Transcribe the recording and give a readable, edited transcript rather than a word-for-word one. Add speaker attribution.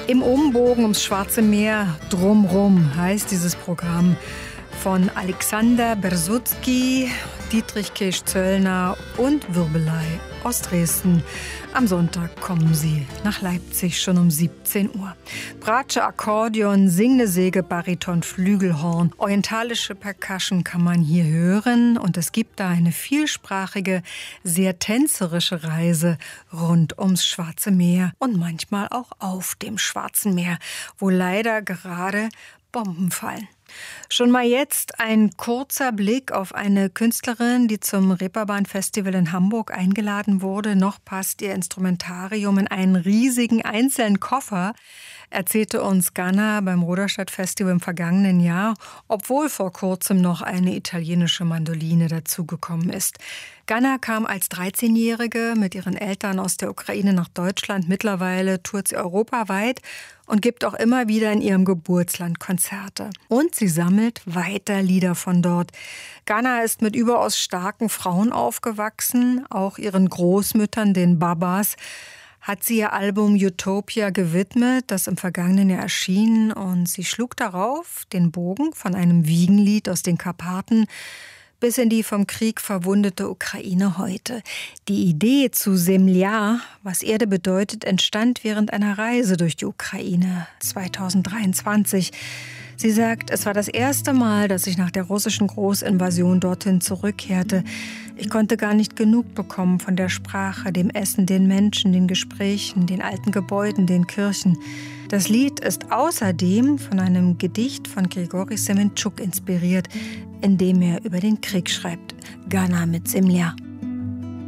Speaker 1: Im Umbogen ums Schwarze Meer, drumrum heißt dieses Programm von Alexander Bersutski, Dietrich Kirsch-Zöllner und Wirbelei aus Dresden. Am Sonntag kommen sie nach Leipzig schon um 17 Uhr. Bratsche, Akkordeon, singende Säge, Bariton, Flügelhorn, orientalische Percussion kann man hier hören. Und es gibt da eine vielsprachige, sehr tänzerische Reise rund ums Schwarze Meer und manchmal auch auf dem Schwarzen Meer, wo leider gerade Bomben fallen. Schon mal jetzt ein kurzer Blick auf eine Künstlerin, die zum Reeperbahn-Festival in Hamburg eingeladen wurde. Noch passt ihr Instrumentarium in einen riesigen einzelnen Koffer, erzählte uns Ganna beim Ruderstadt-Festival im vergangenen Jahr, obwohl vor kurzem noch eine italienische Mandoline dazugekommen ist. Ganna kam als 13-Jährige mit ihren Eltern aus der Ukraine nach Deutschland. Mittlerweile tourt sie europaweit und gibt auch immer wieder in ihrem Geburtsland Konzerte. Und sie sammelt weiter Lieder von dort. Ganna ist mit überaus starken Frauen aufgewachsen, auch ihren Großmüttern, den Babas, hat sie ihr Album Utopia gewidmet, das im vergangenen Jahr erschien. Und sie schlug darauf den Bogen von einem Wiegenlied aus den Karpaten bis in die vom Krieg verwundete Ukraine heute. Die Idee zu Zemlja, was Erde bedeutet, entstand während einer Reise durch die Ukraine 2023. Sie sagt, es war das erste Mal, dass ich nach der russischen Großinvasion dorthin zurückkehrte. Ich konnte gar nicht genug bekommen von der Sprache, dem Essen, den Menschen, den Gesprächen, den alten Gebäuden, den Kirchen. Das Lied ist außerdem von einem Gedicht von Grigori Semenchuk inspiriert, in dem er über den Krieg schreibt. Ganna mit Zemlja.